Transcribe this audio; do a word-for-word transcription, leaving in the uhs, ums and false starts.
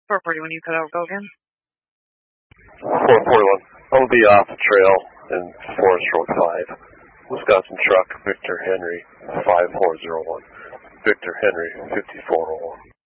four forty-one, you cut out. Go again. four forty-one. I'll be off the trail in Forest Road five. Wisconsin truck, Victor Henry, five four zero one. Victor Henry, fifty-four oh one.